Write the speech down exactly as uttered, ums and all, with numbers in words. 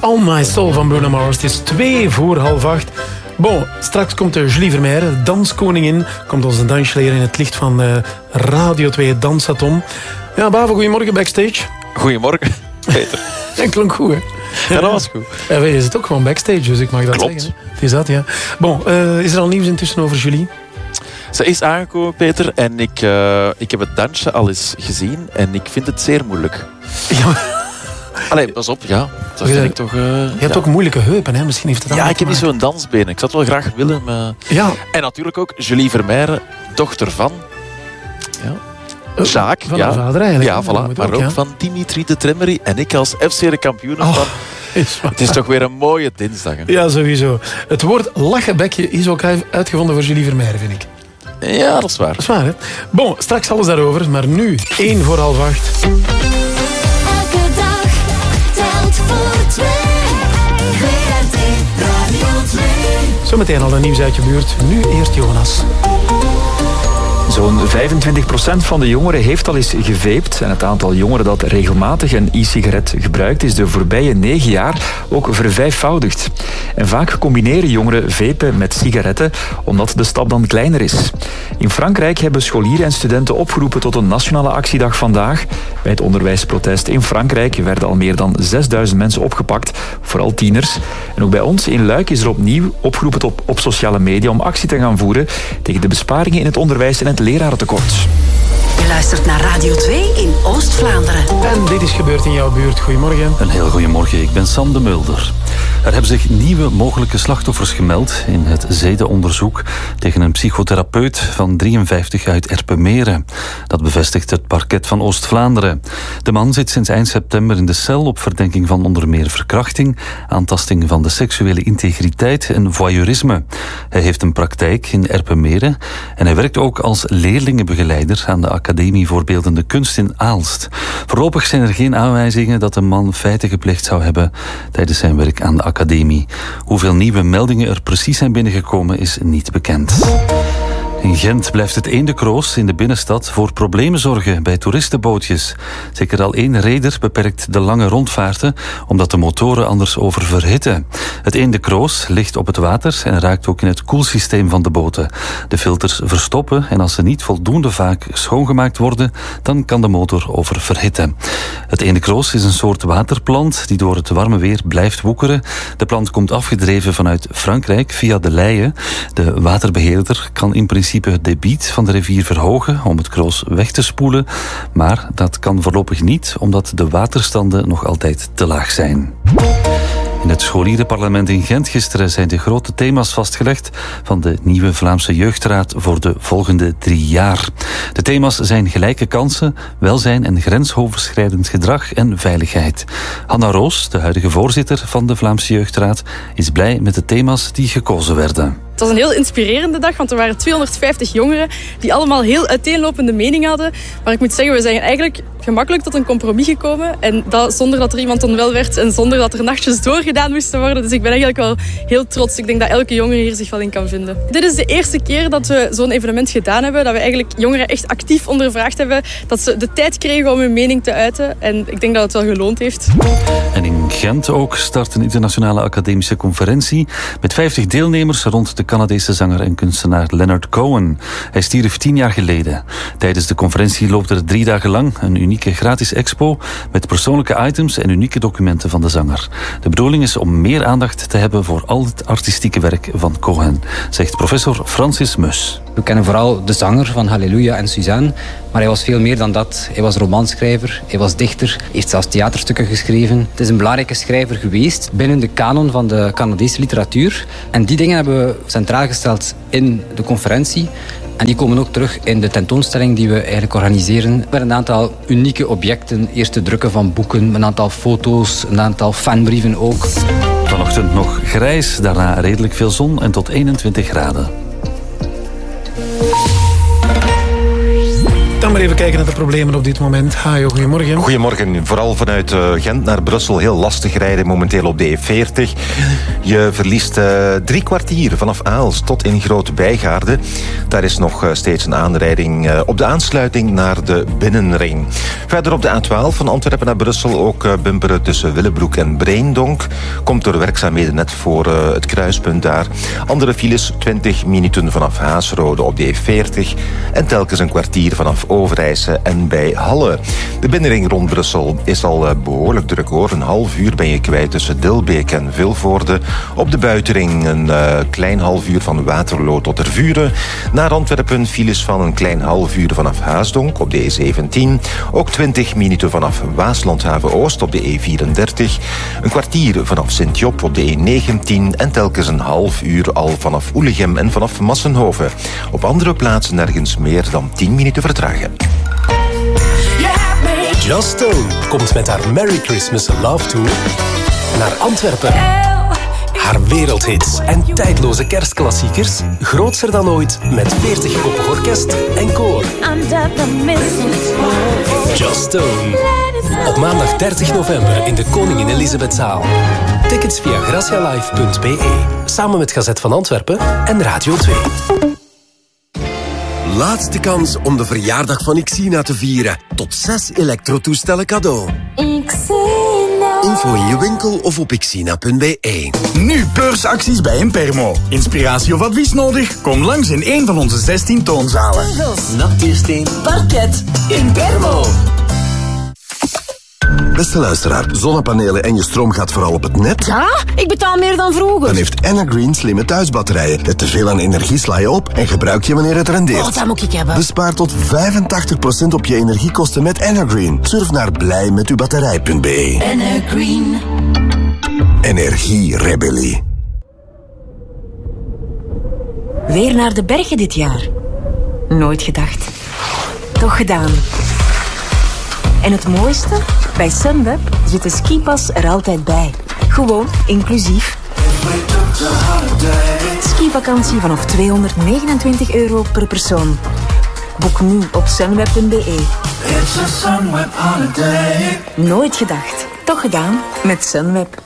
All My Soul van Bruno Mars. Het is twee voor half acht. Bon, straks komt de Julie Vermeijren, danskoningin. Komt onze dansje leren in het licht van uh, Radio twee Dansatom. Ja, Bavo, goedemorgen backstage. Goedemorgen, Peter. Dat klonk goed, hè? Ja, dat was goed. Ja, je zit ook gewoon backstage, dus ik mag dat Klopt. zeggen. Het is dat, ja. Bon, uh, is er al nieuws intussen over Julie? Ze is aangekomen, Peter, en ik, uh, ik heb het dansje al eens gezien en ik vind het zeer moeilijk. Ja. Allee, pas op, ja. Dat vind ik toch... Uh, je ja. hebt ook moeilijke heupen, hè? Misschien heeft het Ja, ik heb niet zo'n dansbeen. Ik zou het wel graag willen, maar... Ja. En natuurlijk ook Julie Vermeijren, dochter van... Ja. Uh, Jacques, van ja. haar vader eigenlijk. Ja, voilà. Maar ook, ook ja. van Dimitri de Tremmery en ik als F C de kampioen oh, van... Is het is toch weer een mooie dinsdag. Hè? Ja, sowieso. Het woord lachenbekje is ook uitgevonden voor Julie Vermeijren, vind ik. Ja, dat is waar. Dat is waar, hè? Bon, straks alles daarover, maar nu één voor half acht. Elke dag telt voor twee. V R T Radio twee. Zometeen al een nieuws uit je buurt. Nu eerst Jonas. Zo'n vijfentwintig procent van de jongeren heeft al eens gevaped. En het aantal jongeren dat regelmatig een e-sigaret gebruikt is de voorbije negen jaar ook vervijfvoudigd. En vaak combineren jongeren vapen met sigaretten, omdat de stap dan kleiner is. In Frankrijk hebben scholieren en studenten opgeroepen tot een nationale actiedag vandaag. Bij het onderwijsprotest in Frankrijk werden al meer dan zesduizend mensen opgepakt, vooral tieners. En ook bij ons in Luik is er opnieuw opgeroepen tot op sociale media om actie te gaan voeren tegen de besparingen in het onderwijs en het lerarentekort. Je luistert naar Radio twee in Oost-Vlaanderen. En dit is gebeurd in jouw buurt. Goedemorgen. Een heel goedemorgen, ik ben Sam de Mulder. Er hebben zich nieuwe mogelijke slachtoffers gemeld in het zedenonderzoek tegen een psychotherapeut van drieënvijftig uit Erpenmeren. Dat bevestigt het parket van Oost-Vlaanderen. De man zit sinds eind september in de cel op verdenking van onder meer verkrachting, aantasting van de seksuele integriteit en voyeurisme. Hij heeft een praktijk in Erpenmeren en hij werkt ook als leerlingenbegeleider aan de Academie voor Beeldende Kunst in Aalst. Voorlopig zijn er geen aanwijzingen dat de man feiten gepleegd zou hebben tijdens zijn werk aan de academie. Hoeveel nieuwe meldingen er precies zijn binnengekomen is niet bekend. In Gent blijft het eendekroos in de binnenstad voor problemen zorgen bij toeristenbootjes. Zeker al één reder beperkt de lange rondvaarten, omdat de motoren anders oververhitten. Het eendekroos ligt op het water en raakt ook in het koelsysteem van de boten. De filters verstoppen en als ze niet voldoende vaak schoongemaakt worden, dan kan de motor oververhitten. Het eendekroos is een soort waterplant die door het warme weer blijft woekeren. De plant komt afgedreven vanuit Frankrijk via de leien. De waterbeheerder kan in principe het debiet van de rivier verhogen om het kroos weg te spoelen, maar dat kan voorlopig niet omdat de waterstanden nog altijd te laag zijn. In het scholierenparlement in Gent gisteren zijn de grote thema's vastgelegd van de nieuwe Vlaamse Jeugdraad voor de volgende drie jaar. De thema's zijn gelijke kansen, welzijn en grensoverschrijdend gedrag en veiligheid. Hanna Roos, de huidige voorzitter van de Vlaamse Jeugdraad, is blij met de thema's die gekozen werden. Het was een heel inspirerende dag, want er waren tweehonderdvijftig jongeren die allemaal heel uiteenlopende meningen hadden. Maar ik moet zeggen, we zijn eigenlijk gemakkelijk tot een compromis gekomen. En dat zonder dat er iemand onwel werd en zonder dat er nachtjes doorgedaan moesten worden. Dus ik ben eigenlijk wel heel trots. Ik denk dat elke jongere hier zich wel in kan vinden. Dit is de eerste keer dat we zo'n evenement gedaan hebben. Dat we eigenlijk jongeren echt actief ondervraagd hebben. Dat ze de tijd kregen om hun mening te uiten. En ik denk dat het wel geloond heeft. En in Gent ook start een internationale academische conferentie met vijftig deelnemers rond de Canadese zanger en kunstenaar Leonard Cohen. Hij stierf tien jaar geleden. Tijdens de conferentie loopt er drie dagen lang een unieke gratis expo met persoonlijke items en unieke documenten van de zanger. De bedoeling is om meer aandacht te hebben voor al het artistieke werk van Cohen, zegt professor Francis Mus. We kennen vooral de zanger van Halleluja en Suzanne, maar hij was veel meer dan dat. Hij was romanschrijver, hij was dichter, heeft zelfs theaterstukken geschreven. Het is een belangrijke schrijver geweest binnen de kanon van de Canadese literatuur. En die dingen hebben we centraal gesteld in de conferentie. En die komen ook terug in de tentoonstelling die we eigenlijk organiseren. Met een aantal unieke objecten, eerste drukken van boeken, een aantal foto's, een aantal fanbrieven ook. Vanochtend nog grijs, daarna redelijk veel zon en tot eenentwintig graden. Dan maar even kijken naar de problemen op dit moment. Hajo, goedemorgen. Goedemorgen. Vooral vanuit uh, Gent naar Brussel heel lastig rijden momenteel op de E veertig. Je verliest uh, drie kwartier vanaf Aalst tot in Grote Bijgaarde. Daar is nog uh, steeds een aanrijding uh, op de aansluiting naar de Binnenring. Verder op de A twaalf van Antwerpen naar Brussel ook uh, bumperen tussen Willebroek en Breendonk. Komt door werkzaamheden net voor uh, het kruispunt daar. Andere files twintig minuten vanaf Haasrode op de E veertig en telkens een kwartier vanaf Overijse en bij Halle. De binnenring rond Brussel is al uh, behoorlijk druk hoor. Een half uur ben je kwijt tussen Dilbeek en Vilvoorde. Op de buitenring een uh, klein half uur van Waterloo tot Tervuren. Naar Antwerpen files van een klein half uur vanaf Haasdonk op de E zeventien. Ook twintig minuten vanaf Waaslandhaven-Oost op de E vierendertig. Een kwartier vanaf Sint-Job op de E negentien. En telkens een half uur al vanaf Oelegem en vanaf Massenhoven. Op andere plaatsen nergens meer dan tien minuten vertragen. Just Stone komt met haar Merry Christmas Love Tour naar Antwerpen. Haar wereldhits en tijdloze kerstklassiekers grootser dan ooit met veertig koppig orkest en koor. Just Stone. Op maandag dertig november in de Koningin Elisabethzaal. Tickets via gracialive punt be. Samen met Gazet van Antwerpen en Radio twee. Laatste kans om de verjaardag van Xina te vieren. Tot zes elektrotoestellen cadeau. Xina. Info in je winkel of op xina punt be. Nu beursacties bij Impermo. Inspiratie of advies nodig? Kom langs in een van onze zestien toonzalen. Natuursteen, parket, Impermo. Beste luisteraar, zonnepanelen en je stroom gaat vooral op het net? Ja, ik betaal meer dan vroeger. Dan heeft Energreen slimme thuisbatterijen. Net te veel aan energie sla je op en gebruik je wanneer het rendeert. Oh, dat moet ik hebben. Bespaar tot vijfentachtig procent op je energiekosten met Energreen. Surf naar blij met uw batterij punt be. Energreen. Energierebellie. Weer naar de bergen dit jaar. Nooit gedacht. Toch gedaan. En het mooiste? Bij Sunweb zit de skipas er altijd bij. Gewoon inclusief. Skivakantie vanaf tweehonderdnegenentwintig euro per persoon. Boek nu op sunweb punt be. Nooit gedacht. Toch gedaan met Sunweb.